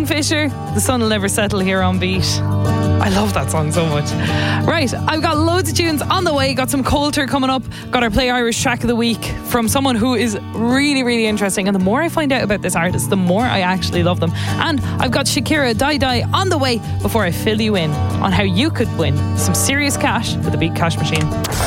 Kingfisher, The Sun Will Never Settle here on Beat. I love that song so much. Right, I've got loads of tunes on the way. Got some Coulter coming up. Got our Play Irish track of the week from someone who is really, really interesting. And the more I find out about this artist, the more I actually love them. And I've got Shakira Die Die on the way before I fill you in on how you could win some serious cash with a Beat Cash Machine.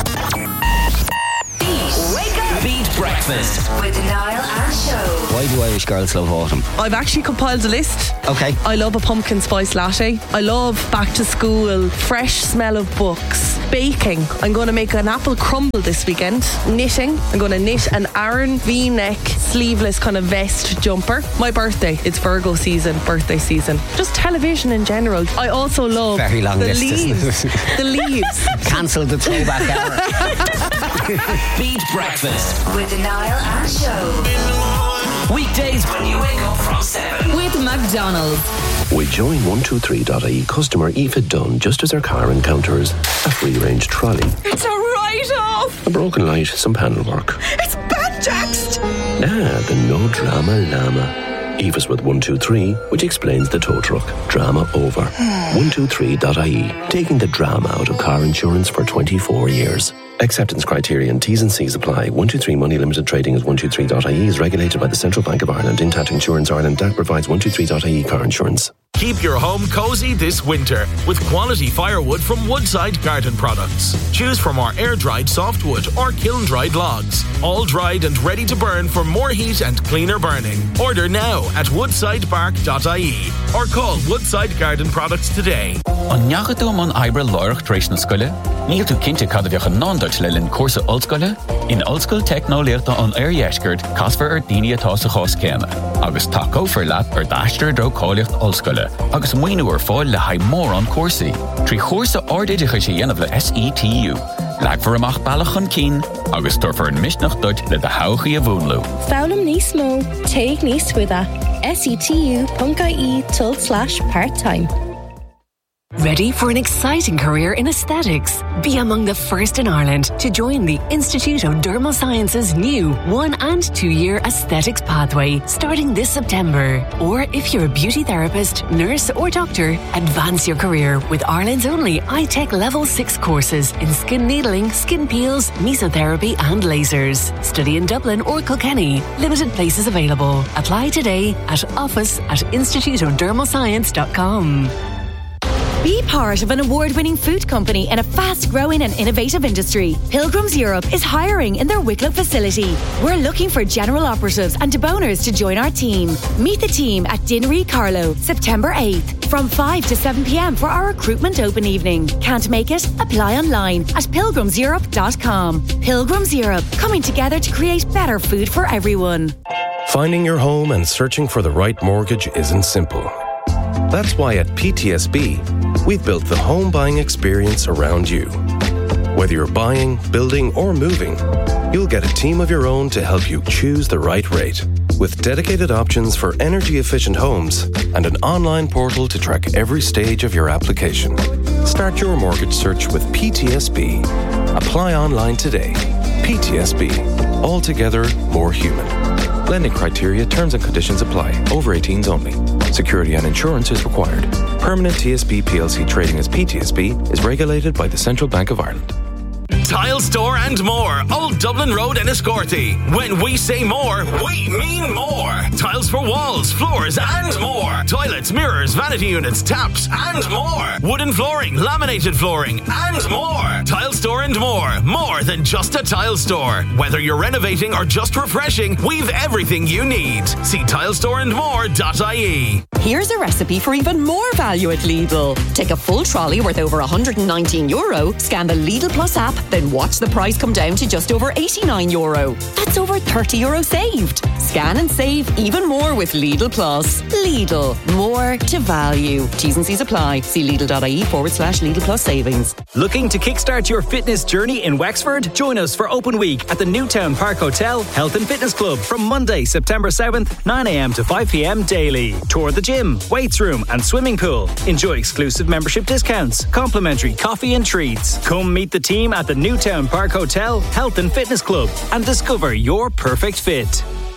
Beat Breakfast with Niall and Show. Why do Irish girls love autumn? I've actually compiled a list. Okay. I love a pumpkin spice latte. I love back to school, fresh smell of books. Baking. I'm going to make an apple crumble this weekend. Knitting. I'm going to knit an Aran V-neck sleeveless kind of vest jumper. My birthday. It's Virgo season, birthday season. Just television in general. I also love very long the list, leaves. isn't it? The leaves. Cancel the throwback hour. Beat Breakfast with Niall and Show. Weekdays when you wake up from 7 with McDonald's. With Join 123.ie customer Aoife Dunn just as her car encounters a free-range trolley, It's a write-off. a broken light, some panel work. It's Banjaxed. The no drama llama. Aoife's with 123, which explains the tow truck. Drama over. 123.ie, taking the drama out of car insurance for 24 years. Acceptance criteria and T's and C's apply. 123 Money Limited Trading as 123.ie is regulated by the Central Bank of Ireland. Intact Insurance Ireland DAC provides 123.ie car insurance. Keep your home cosy this winter with quality firewood from Woodside Garden Products. Choose from our air-dried softwood or kiln-dried logs. All dried and ready to burn for more heat and cleaner burning. Order now at woodsidepark.ie or call Woodside Garden Products today. An neagadú man Ibra Lorach Tréis na Scoile, níl tú cinnte cad a bheocha nándait le linn cuasa Oldscoile, in Oldscoil Techno léirta an Éireascairt casfar daoine atá sa chás céime, agus taco for leat daistir dro cáiliocht Oldscoile, agus muoinú fáil le haid mór an cuasaí. Trí chósa ardéidecha sé dhéanamh le SETU. Leagfar amach bailach an cín, agus turfar an misnach duit le de hauchaí a bhúnlú. Fálam níos mó, teig níos cuida. setu.ie/part-time. Ready for an exciting career in aesthetics? Be among the first in Ireland to join the Institute of Dermal Sciences' new 1- and 2-year aesthetics pathway starting this September. Or if you're a beauty therapist, nurse or doctor, advance your career with Ireland's only iTech Level 6 courses in skin needling, skin peels, mesotherapy and lasers. Study in Dublin or Kilkenny. Limited places available. Apply today at office@instituteofdermalscience.com. Be part of an award-winning food company in a fast-growing and innovative industry. Pilgrims Europe is hiring in their Wicklow facility. We're looking for general operatives and deboners to join our team. Meet the team at Dinnery Carlow, September 8th, from 5 to 7 p.m. for our recruitment open evening. Can't make it? Apply online at pilgrimseurope.com. Pilgrims Europe, coming together to create better food for everyone. Finding your home and searching for the right mortgage isn't simple. That's why at PTSB, we've built the home buying experience around you. Whether you're buying, building, or moving, you'll get a team of your own to help you choose the right rate. With dedicated options for energy-efficient homes and an online portal to track every stage of your application. Start your mortgage search with PTSB. Apply online today. PTSB. Altogether more human. Lending criteria, terms and conditions apply. Over 18s only. Security and insurance is required. Permanent TSB PLC trading as PTSB is regulated by the Central Bank of Ireland. Tile Store and more, Old Dublin Road in Escorty. When we say more, we mean more. Tiles for walls, floors and more. Toilets, mirrors, vanity units, taps and more. Wooden flooring, laminated flooring and more. Tile Store and more. More than just a tile store. Whether you're renovating or just refreshing, we've everything you need. See tilestoreandmore.ie. Here's a recipe for even more value at Lidl. Take a full trolley worth over €119, scan the Lidl Plus app, then watch the price come down to just over €89. That's over €30 saved. Scan and save even more with Lidl Plus. Lidl, more to value. T's and C's apply. See Lidl.ie/Lidl Plus savings. Looking to kickstart your fitness journey in Wexford? Join us for Open Week at the Newtown Park Hotel Health and Fitness Club from Monday, September 7th, 9 a.m. to 5 p.m. daily. Tour the gym, weights room and swimming pool. Enjoy exclusive membership discounts, complimentary coffee and treats. Come meet the team at the Newtown Park Hotel Health and Fitness Club and discover your perfect fit.